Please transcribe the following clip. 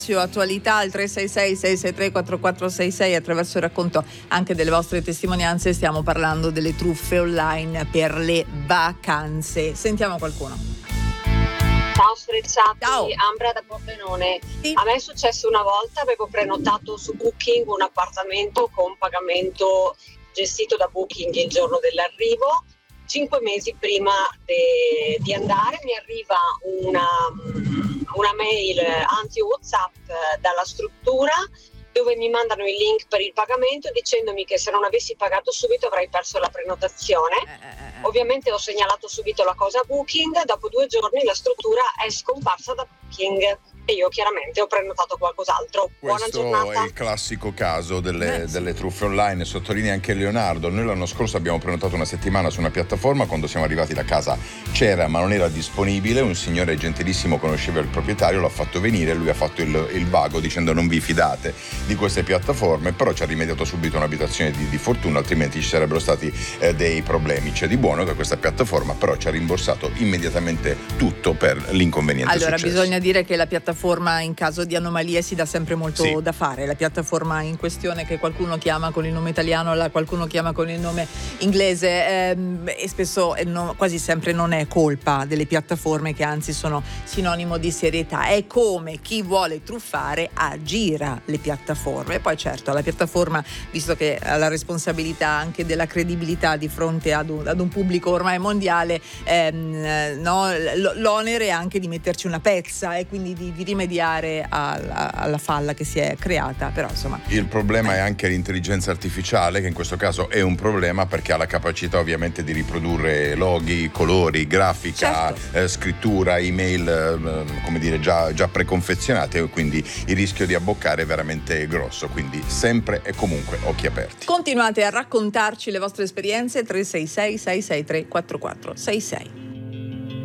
Attualità al 366-663-4466. Attraverso il racconto anche delle vostre testimonianze stiamo parlando delle truffe online per le vacanze. Sentiamo qualcuno. Ciao Sfrecciati, Ciao. Ambra da Pordenone. Sì. A me è successo una volta, avevo prenotato su Booking un appartamento con pagamento gestito da Booking il giorno dell'arrivo. 5 mesi prima di andare mi arriva una mail anti-WhatsApp dalla struttura dove mi mandano il link per il pagamento dicendomi che se non avessi pagato subito avrei perso la prenotazione. Ovviamente ho segnalato subito la cosa a Booking, dopo 2 giorni la struttura è scomparsa da Booking e io chiaramente ho prenotato qualcos'altro. Buona Questo giornata. è il classico caso delle truffe online, sottolinea anche Leonardo. Noi l'anno scorso abbiamo prenotato una settimana su una piattaforma, quando siamo arrivati la casa c'era ma non era disponibile, un signore gentilissimo conosceva il proprietario, l'ha fatto venire, lui ha fatto il vago dicendo non vi fidate di queste piattaforme, però ci ha rimediato subito un'abitazione di fortuna, altrimenti ci sarebbero stati dei problemi. C'è di buono che questa piattaforma però ci ha rimborsato immediatamente tutto per l'inconveniente Allora successo. bisogna dire che la piattaforma in caso di anomalie si dà sempre molto Sì. da fare. La piattaforma in questione, che qualcuno chiama con il nome italiano, qualcuno chiama con il nome inglese, e spesso quasi sempre non è colpa delle piattaforme, che anzi sono sinonimo di serietà. È come chi vuole truffare aggira le piattaforme. E poi certo la piattaforma, visto che ha la responsabilità anche della credibilità di fronte ad un pubblico ormai mondiale, l'onere è anche di metterci una pezza e quindi di rimediare alla falla che si è creata. Però insomma il problema è anche l'intelligenza artificiale, che in questo caso è un problema perché ha la capacità ovviamente di riprodurre loghi, colori, grafica, certo. scrittura, email, come dire già preconfezionate, e quindi il rischio di abboccare è veramente grosso, quindi sempre e comunque occhi aperti. continuate a raccontarci le vostre esperienze. 366 663 4466.